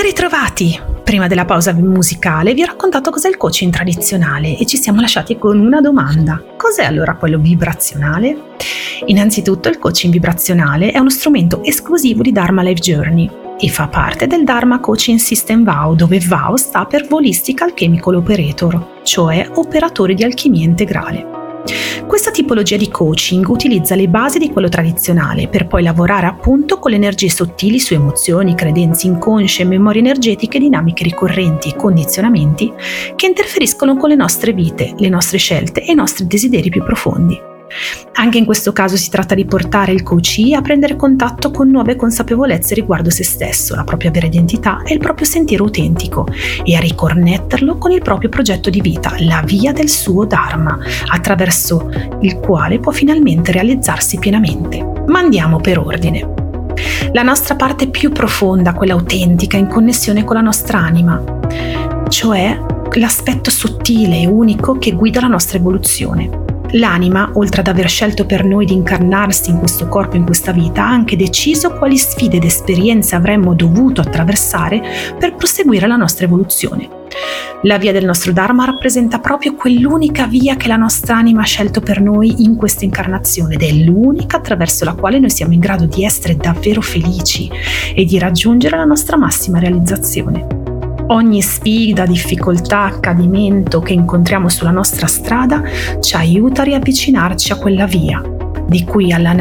ritrovati! Prima della pausa musicale vi ho raccontato cos'è il coaching tradizionale e ci siamo lasciati con una domanda. Cos'è allora quello vibrazionale? Innanzitutto il coaching vibrazionale è uno strumento esclusivo di Dharma Life Journey e fa parte del Dharma Coaching System VAO, dove VAO sta per Holistic Alchemical Operator, cioè operatori di alchimia integrale. Questa tipologia di coaching utilizza le basi di quello tradizionale per poi lavorare appunto con le energie sottili su emozioni, credenze inconsce, memorie energetiche, dinamiche ricorrenti e condizionamenti che interferiscono con le nostre vite, le nostre scelte e i nostri desideri più profondi. Anche in questo caso si tratta di portare il coachee a prendere contatto con nuove consapevolezze riguardo se stesso, la propria vera identità e il proprio sentiero autentico e a riconnetterlo con il proprio progetto di vita, la via del suo Dharma, attraverso il quale può finalmente realizzarsi pienamente. Ma andiamo per ordine. La nostra parte più profonda, quella autentica, in connessione con la nostra anima, cioè l'aspetto sottile e unico che guida la nostra evoluzione. L'anima, oltre ad aver scelto per noi di incarnarsi in questo corpo, in questa vita, ha anche deciso quali sfide ed esperienze avremmo dovuto attraversare per proseguire la nostra evoluzione. La via del nostro Dharma rappresenta proprio quell'unica via che la nostra anima ha scelto per noi in questa incarnazione ed è l'unica attraverso la quale noi siamo in grado di essere davvero felici e di raggiungere la nostra massima realizzazione. Ogni sfida, difficoltà, accadimento che incontriamo sulla nostra strada ci aiuta a riavvicinarci a quella via, di cui dalla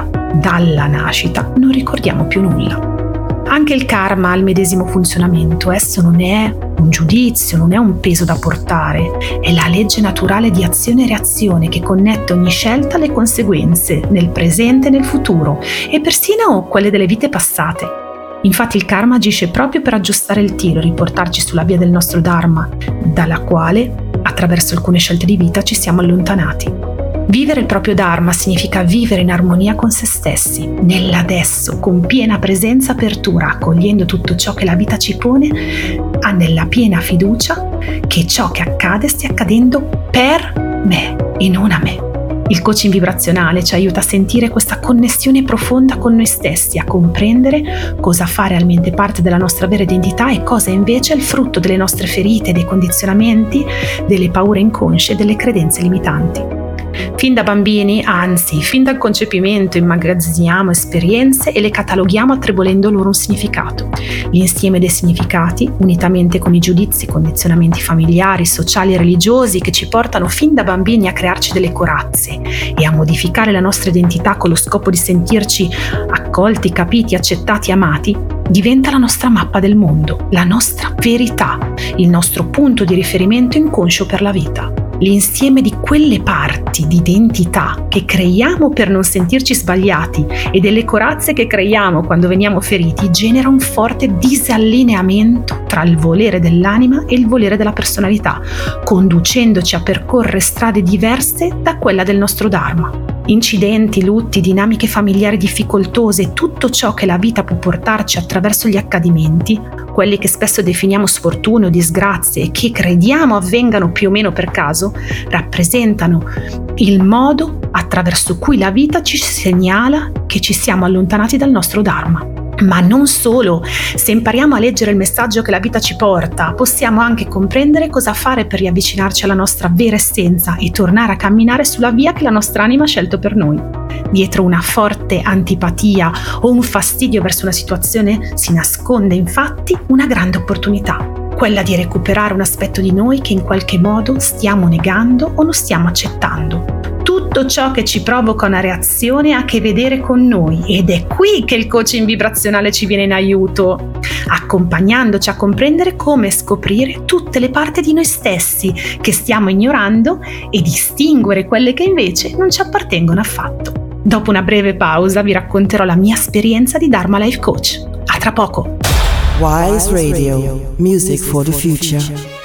nascita, non ricordiamo più nulla. Anche il karma ha il medesimo funzionamento, esso non è un giudizio, non è un peso da portare, è la legge naturale di azione e reazione che connette ogni scelta alle conseguenze, nel presente e nel futuro, e persino quelle delle vite passate. Infatti il karma agisce proprio per aggiustare il tiro, riportarci sulla via del nostro Dharma, dalla quale, attraverso alcune scelte di vita, ci siamo allontanati. Vivere il proprio Dharma significa vivere in armonia con se stessi, nell'adesso, con piena presenza e apertura, accogliendo tutto ciò che la vita ci pone, nella piena fiducia che ciò che accade stia accadendo per me e non a me. Il coaching vibrazionale ci aiuta a sentire questa connessione profonda con noi stessi, a comprendere cosa fa realmente parte della nostra vera identità e cosa invece è il frutto delle nostre ferite, dei condizionamenti, delle paure inconsce e delle credenze limitanti. Fin da bambini, anzi, fin dal concepimento immagazziniamo esperienze e le cataloghiamo attribuendo loro un significato. L'insieme dei significati, unitamente con i giudizi, condizionamenti familiari, sociali e religiosi che ci portano fin da bambini a crearci delle corazze e a modificare la nostra identità con lo scopo di sentirci accolti, capiti, accettati, amati, diventa la nostra mappa del mondo, la nostra verità, il nostro punto di riferimento inconscio per la vita. L'insieme di quelle parti di identità che creiamo per non sentirci sbagliati e delle corazze che creiamo quando veniamo feriti genera un forte disallineamento tra il volere dell'anima e il volere della personalità, conducendoci a percorrere strade diverse da quella del nostro Dharma. Incidenti, lutti, dinamiche familiari difficoltose, tutto ciò che la vita può portarci attraverso gli accadimenti, quelli che spesso definiamo sfortune o disgrazie e che crediamo avvengano più o meno per caso, rappresentano il modo attraverso cui la vita ci segnala che ci siamo allontanati dal nostro Dharma. Ma non solo, se impariamo a leggere il messaggio che la vita ci porta, possiamo anche comprendere cosa fare per riavvicinarci alla nostra vera essenza e tornare a camminare sulla via che la nostra anima ha scelto per noi. Dietro una forte antipatia o un fastidio verso una situazione si nasconde infatti una grande opportunità, quella di recuperare un aspetto di noi che in qualche modo stiamo negando o non stiamo accettando. Tutto ciò che ci provoca una reazione ha a che vedere con noi ed è qui che il coaching vibrazionale ci viene in aiuto, accompagnandoci a comprendere come scoprire tutte le parti di noi stessi che stiamo ignorando e distinguere quelle che invece non ci appartengono affatto. Dopo una breve pausa vi racconterò la mia esperienza di Dharma Life Coach. A tra poco! Wise Radio, music for the future.